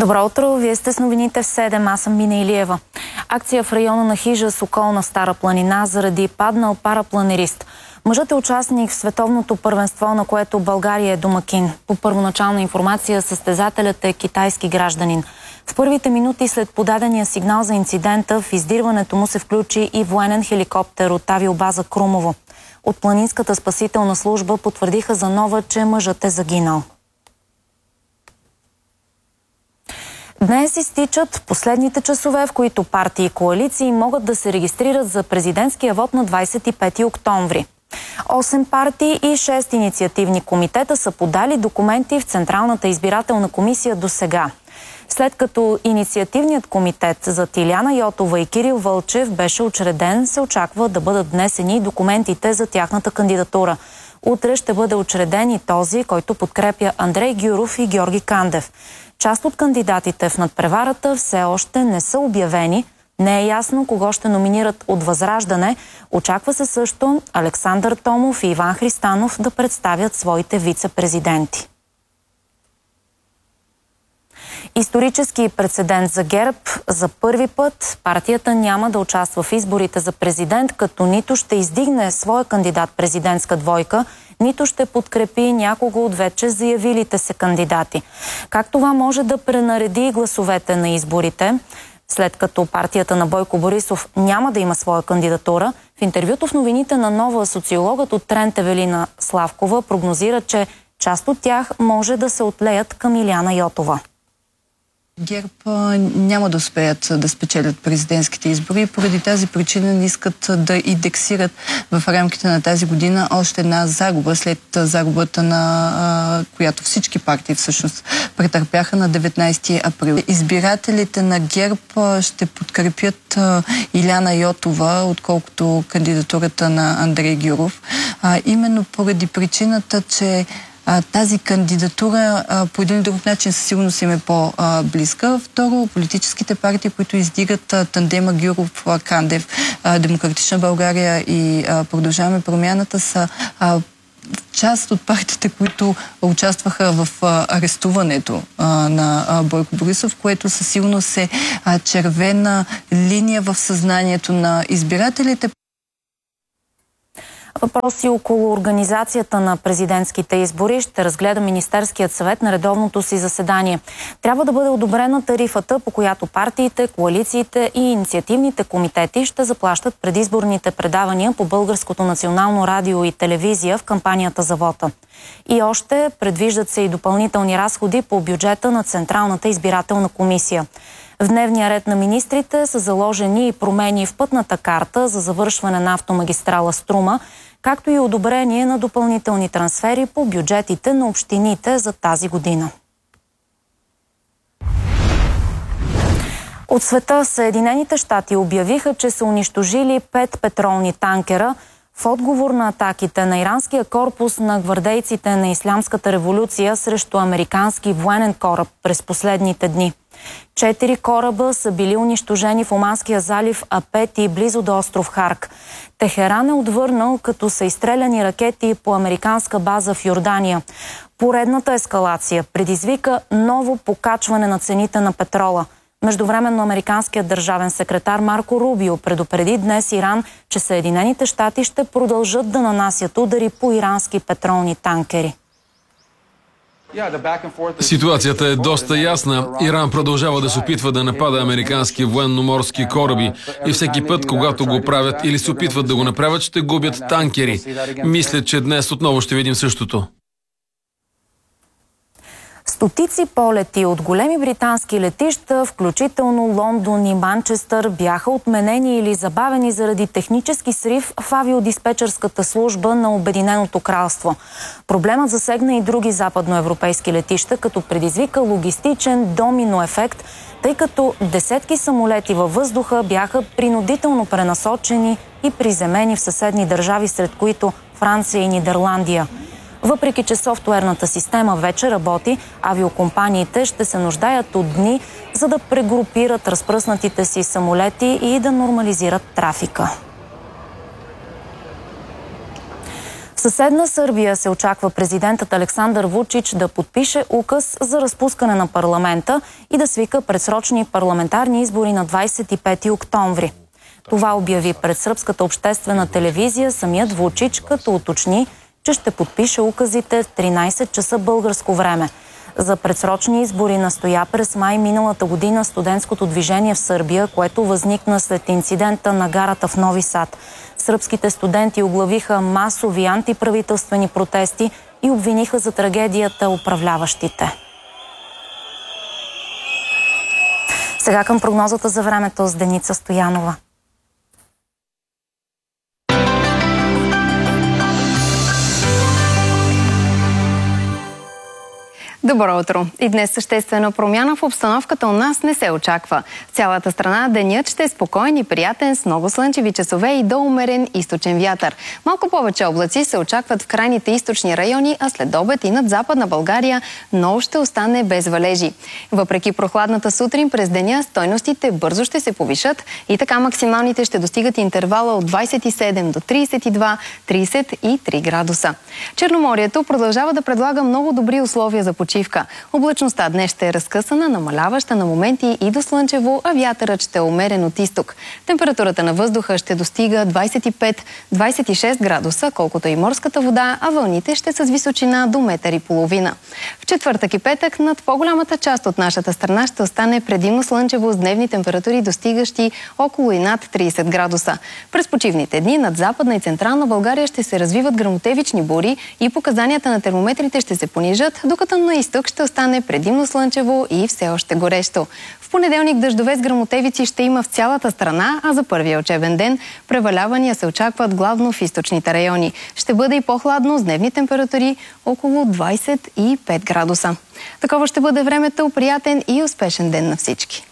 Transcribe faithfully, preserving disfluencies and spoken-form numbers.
Добро утро, вие сте с новините в седем, аз съм Мина Илиева. Акция в района на хижа Сокол на Стара планина заради паднал парапланерист. Мъжът е участник в световното първенство, на което България е домакин. По първоначална информация, състезателят е китайски гражданин. В първите минути след подадения сигнал за инцидента, в издирването му се включи и военен хеликоптер от авиобаза Крумово. От планинската спасителна служба потвърдиха за нова, че мъжът е загинал. Днес изтичат последните часове, в които партии и коалиции могат да се регистрират за президентския вод на двадесет и пети октомври. Осем партии и шест инициативни комитета са подали документи в Централната избирателна комисия до сега. След като инициативният комитет за Тиляна Йотова и Кирил Вълчев беше учреден, се очаква да бъдат внесени документите за тяхната кандидатура. Утре ще бъде учреден и този, който подкрепя Андрей Гюров и Георги Кандев. Част от кандидатите в надпреварата все още не са обявени. Не е ясно кого ще номинират от Възраждане. Очаква се също Александър Томов и Иван Христанов да представят своите вице-президенти. Исторически прецедент за ГЕРБ. За първи път партията няма да участва в изборите за президент, като нито ще издигне своя кандидат-президентска двойка, нито ще подкрепи някого от вече заявилите се кандидати. Как това може да пренареди гласовете на изборите? След като партията на Бойко Борисов няма да има своя кандидатура, в интервюто в новините на Нова социологът от Трент Евелина Славкова прогнозира, че част от тях може да се отлеят към Илияна Йотова. ГЕРБ няма да успеят да спечелят президентските избори и поради тази причина не искат да индексират в рамките на тази година още една загуба след загубата, на която всички партии всъщност претърпяха на деветнадесети април. Избирателите на ГЕРБ ще подкрепят Илияна Йотова, отколкото кандидатурата на Андрей Гюров. Именно поради причината, че тази кандидатура по един друг начин със сигурност им е по-близка. Второ, политическите партии, които издигат тандема Гюров-Кандев, Демократична България и Продължаваме промяната, са част от партиите, които участваха в арестуването на Бойко Борисов, което със сигурност е червена линия в съзнанието на избирателите. Въпроси около организацията на президентските избори ще разгледа Министерският съвет на редовното си заседание. Трябва да бъде одобрена тарифата, по която партиите, коалициите и инициативните комитети ще заплащат предизборните предавания по Българското национално радио и телевизия в кампанията за вота. И още предвиждат се и допълнителни разходи по бюджета на Централната избирателна комисия. В дневния ред на министрите са заложени и промени в пътната карта за завършване на автомагистрала Струма, както и одобрение на допълнителни трансфери по бюджетите на общините за тази година. От света Съединените щати обявиха, че са унищожили пет петролни танкера в отговор на атаките на иранския корпус на гвардейците на Ислямската революция срещу американски военен кораб през последните дни. Четири кораба са били унищожени в Оманския залив, а пети близо до остров Харк. Техеран е отвърнал, като са изстреляни ракети по американска база в Йордания. Поредната ескалация предизвика ново покачване на цените на петрола. Междувременно американският държавен секретар Марко Рубио предупреди днес Иран, че Съединените щати ще продължат да нанасят удари по ирански петролни танкери. Ситуацията е доста ясна. Иран продължава да се опитва да напада американски военноморски кораби и всеки път, когато го правят или се опитват да го направят, ще губят танкери. Мисля, че днес отново ще видим същото. Стотици полети от големи британски летища, включително Лондон и Манчестър, бяха отменени или забавени заради технически срив в авиодиспетчерската служба на Обединеното кралство. Проблемът засегна и други западноевропейски летища, като предизвика логистичен домино ефект, тъй като десетки самолети във въздуха бяха принудително пренасочени и приземени в съседни държави, сред които Франция и Нидерландия. Въпреки че софтуерната система вече работи, авиокомпаниите ще се нуждаят от дни, за да прегрупират разпръснатите си самолети и да нормализират трафика. В съседна Сърбия се очаква президентът Александър Вучич да подпише указ за разпускане на парламента и да свика предсрочни парламентарни избори на двадесет и пети октомври. Това обяви пред сръбската обществена телевизия самият Вучич, като уточни, че ще подпише указите в тринадесет часа българско време. За предсрочни избори настоя през май миналата година студентското движение в Сърбия, което възникна след инцидента на гарата в Нови Сад. Сръбските студенти оглавиха масови антиправителствени протести и обвиниха за трагедията управляващите. Сега към прогнозата за времето с Деница Стоянова. Добро утро! И днес съществена промяна в обстановката у нас не се очаква. В цялата страна денят ще е спокоен и приятен с много слънчеви часове и до умерен източен вятър. Малко повече облаци се очакват в крайните източни райони, а след обед и над Западна България нощ ще остане без валежи. Въпреки прохладната сутрин през деня, стойностите бързо ще се повишат и така максималните ще достигат интервала от двадесет и седем до тридесет и два - тридесет и три градуса. Черноморието продължава да предлага много добри условия за почивка. Облачността днес ще е разкъсана, намаляваща на моменти и до слънчево, а вятърът ще е умерен от изток. Температурата на въздуха ще достига двадесет и пет - двадесет и шест градуса, колкото и морската вода, а вълните ще са с височина до метър и половина. В четвъртък и петък над по-голямата част от нашата страна ще остане предимно слънчево с дневни температури, достигащи около и над тридесет градуса. През почивните дни над Западна и Централна България ще се развиват гръмотевични бури и показанията на термометрите ще се понижат, докато на изток ще остане предимно слънчево и все още горещо. В понеделник дъждове с гръмотевици ще има в цялата страна, а за първия учебен ден превалявания се очакват главно в източните райони. Ще бъде и по-хладно с дневни температури около двадесет и пет градуса. Такова ще бъде времето, приятен и успешен ден на всички!